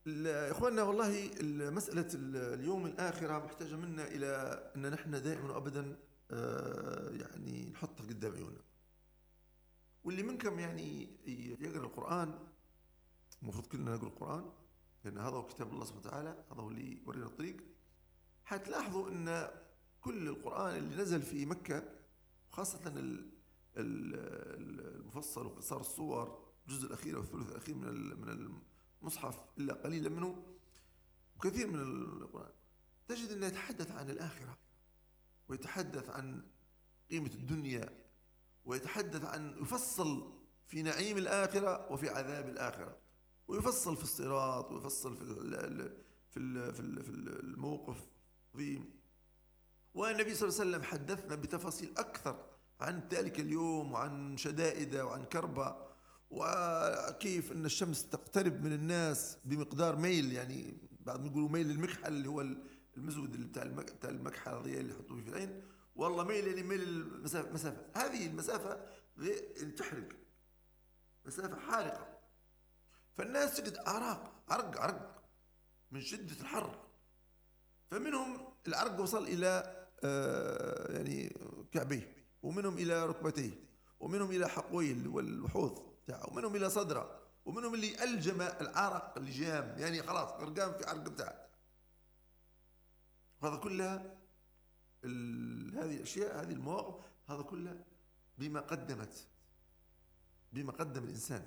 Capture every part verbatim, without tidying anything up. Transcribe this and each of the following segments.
يا إخواننا، والله مسألة اليوم الآخرة محتاجة منا إلى أن نحن دائما وأبدا آه، يعني نحطها قدام عيوننا. واللي منكم يعني يقرأ القرآن، المفروض كلنا نقرأ القرآن لأن هذا هو كتاب الله سبحانه وتعالى، هذا هو اللي يورينا الطريق. حتلاحظوا أن كل القرآن اللي نزل في مكة، خاصة المفصل وقصار الصور، الجزء الأخير والثلث الأخير من من المصحف إلا قليلا منه، وكثير من القرآن تجد أنه يتحدث عن الآخرة، ويتحدث عن قيمة الدنيا، ويتحدث عن يفصل في نعيم الآخرة وفي عذاب الآخرة، ويفصل في الصراط، ويفصل في في في الموقف العظيم. والنبي صلى الله عليه وسلم حدثنا بتفاصيل أكثر عن ذلك اليوم، وعن شدائده، وعن كربه، وكيف أن الشمس تقترب من الناس بمقدار ميل، يعني بعض يقولوا ميل المكحل اللي هو المزود اللي بتاع بتاع المكحل الضياء اللي يحطوه في العين، والله ميل يعني ميل المسافة مسافة هذه المسافة تحرق، مسافة حارقة. فالناس تجد أعراق، عرق عرق من شدة الحر، فمنهم العرق وصل إلى آه يعني كعبيه، ومنهم إلى ركبتيه، ومنهم إلى حقويه والحوض بتاعه، ومنهم إلى صدره، ومنهم اللي ألجم العرق اللجام، يعني خلاص غرقان في عرق بتاعه. هذا كلها هذه الأشياء، هذه المواقف، هذا كلها بما قدمت بما قدم الإنسان.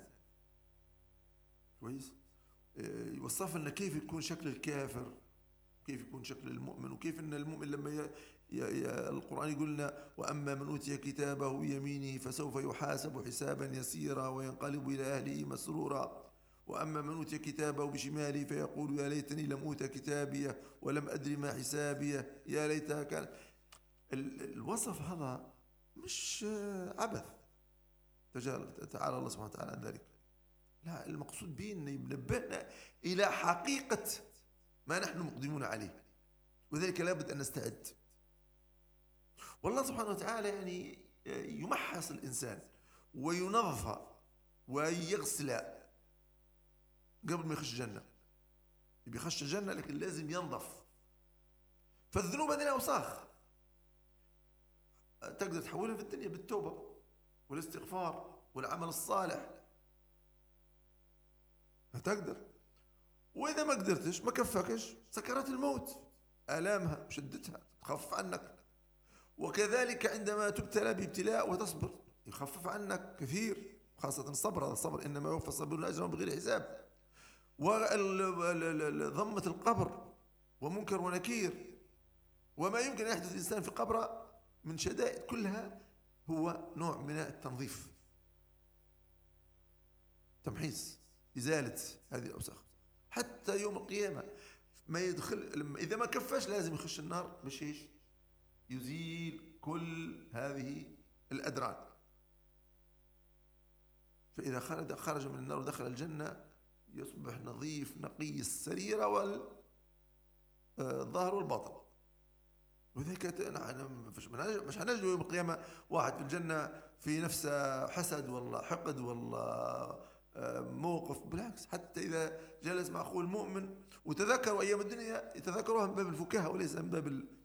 كويس. يوصف لنا كيف يكون شكل الكافر، كيف يكون شكل المؤمن، وكيف أن المؤمن لما ي... ي... ي... القرآن يقول لنا: وأما من أوتي كتابه بيمينه فسوف يحاسب حسابا يسيرا وينقلب إلى أهله مسرورا، وأما من أوتي كتابه بشماله فيقول: يا ليتني لم أوت كتابيه ولم أدري ما حسابيه، يا ليتها كان. الوصف هذا مش عبث، تعالى الله سبحانه وتعالى عن ذلك. لا، المقصود به أن ينبهنا إلى حقيقة ما نحن مقدمون عليه، وذلك لابد أن نستعد. والله سبحانه وتعالى يعني يمحص الإنسان وينظف ويغسل قبل ما يخش الجنة. بيخش الجنة لكن لازم ينظف. فالذنوب هذه أوساخ تقدر تحولها في الدنيا بالتوبة والاستغفار والعمل الصالح، هتقدر. وإذا ما قدرتش، ما كفكش، سكرات الموت، آلامها وشدتها تخفف عنك. وكذلك عندما تبتلى بابتلاء وتصبر يخفف عنك كثير، خاصة الصبر. هذا الصبر إنما يوفى الصابرون أجرهم بغير حساب. وضمة القبر ومنكر ونكير وما يمكن أن يحدث الإنسان في قبره من شدائد، كلها هو نوع من التنظيف، تمحيص، إزالة هذه الأوساخ. حتى يوم القيامة ما يدخل، إذا ما كفاش لازم يخش النار باش ايش؟ يزيل كل هذه الأدران. فإذا خرج خرج من النار ودخل الجنة يصبح نظيف نقي السريرة والظاهر والباطن. وذلك مش هنجد يوم القيامة واحد في الجنة في نفسه حسد والله حقد والله موقف، بالعكس. حتى إذا جلس مع أخوه المؤمن وتذكروا أيام الدنيا يتذكروها من باب الفكاهة وليس من باب